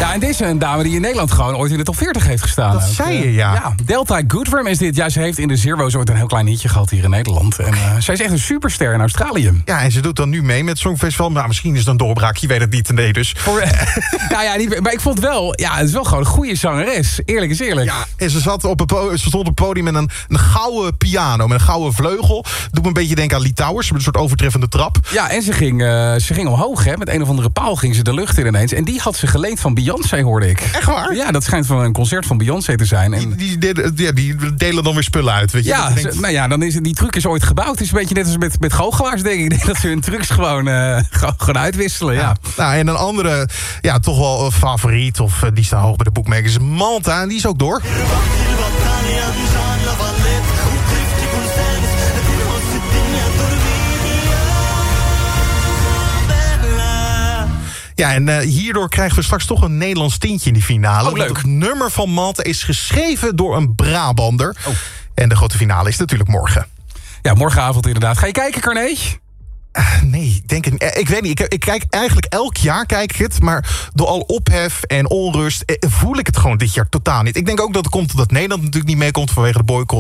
Ja, en dit is een dame die in Nederland gewoon ooit in de top 40 heeft gestaan. Dat zei je, ja. Ja, Delta Goodrem is dit. Ja, ze heeft in de Zero's ooit een heel klein hitje gehad hier in Nederland. En zij is echt een superster in Australië. Ja, en ze doet dan nu mee met het Songfestival. Nou, misschien is het een doorbraak, je weet het niet. Nee, dus. Nou ja, maar ik vond wel... Ja, het is wel gewoon een goede zangeres. Eerlijk is eerlijk. Ja, en ze stond op het podium met een gouden piano, met een gouden vleugel. Doet me een beetje denken aan Lee Towers, met een soort overtreffende trap. Ja, en ze ging omhoog, hè. Met een of andere paal ging ze de lucht in ineens. En die had ze geleend van Beyoncé, hoorde ik. Echt waar? Ja, dat schijnt van een concert van Beyoncé te zijn. En die delen dan weer spullen uit, weet je? ja, nou ja, dan is die truc is ooit gebouwd. Het is een beetje net als met goochelaars, denk ik. Ik denk dat ze hun trucs gewoon uitwisselen, ja. Nou, en een andere, ja, toch wel favoriet, of die staat hoog bij de bookmakers, Malta, en die is ook door. Ja, en hierdoor krijgen we straks toch een Nederlands tintje in die finale. Oh, leuk. Want het nummer van Malta is geschreven door een Brabander. Oh. En de grote finale is natuurlijk morgen. Ja, morgenavond inderdaad. Ga je kijken, Carné? Nee, denk het niet. Ik weet niet. Ik kijk eigenlijk elk jaar kijk ik het. Maar door al ophef en onrust voel ik het gewoon dit jaar totaal niet. Ik denk ook dat het komt omdat Nederland natuurlijk niet meekomt vanwege de boycott.